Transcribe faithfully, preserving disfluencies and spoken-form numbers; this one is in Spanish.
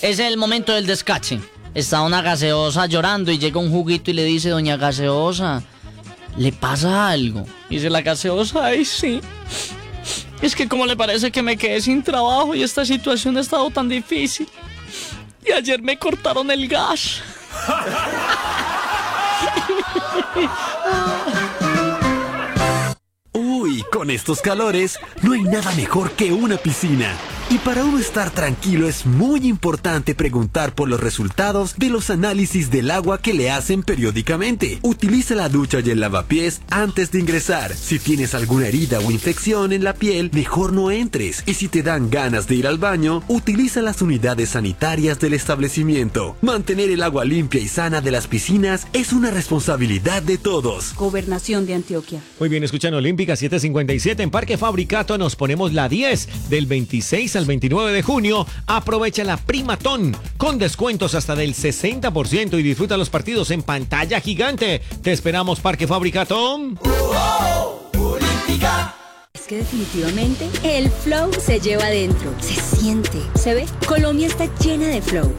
Es el momento del descache. Está una gaseosa llorando y llega un juguito y le dice: doña gaseosa, ¿le pasa algo? Y dice la gaseosa: ay, sí. Es que ¿cómo le parece que me quedé sin trabajo y esta situación ha estado tan difícil? Y ayer me cortaron el gas. Uy, con estos calores, no hay nada mejor que una piscina. Y para uno estar tranquilo es muy importante preguntar por los resultados de los análisis del agua que le hacen periódicamente. Utiliza la ducha y el lavapiés antes de ingresar. Si tienes alguna herida o infección en la piel, mejor no entres. Y si te dan ganas de ir al baño, utiliza las unidades sanitarias del establecimiento. Mantener el agua limpia y sana de las piscinas es una responsabilidad de todos. Gobernación de Antioquia. Muy bien, escuchan Olímpica siete cincuenta y siete. En Parque Fabricato nos ponemos la diez del veintiséis al veintinueve de junio. Aprovecha la Primatón con descuentos hasta del sesenta por ciento y disfruta los partidos en pantalla gigante. Te esperamos, Parque Fabricato. ¡Oh, oh, Olímpica! Es que definitivamente el flow se lleva adentro, se siente, se ve. Colombia está llena de flow.